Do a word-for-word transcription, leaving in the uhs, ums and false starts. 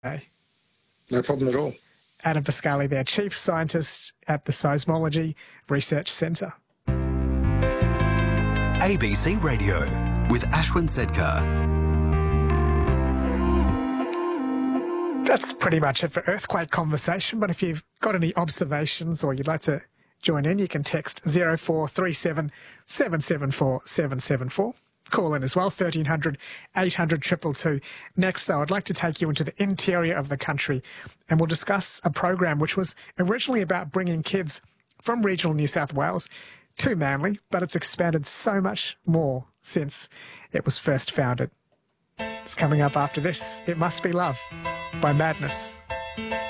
Hey. No problem at all. Adam Pascali there, Chief Scientist at the Seismology Research Centre. A B C Radio with Ashwin Sedkar. That's pretty much it for Earthquake Conversation, but if you've got any observations or you'd like to join in, you can text zero four three seven, seven seven four, seven seven four. Call in as well, thirteen hundred, eight hundred, two two two. Next, though, I'd like to take you into the interior of the country and we'll discuss a program which was originally about bringing kids from regional New South Wales to Manly, but it's expanded so much more since it was first founded. It's coming up after this. It Must Be Love by Madness.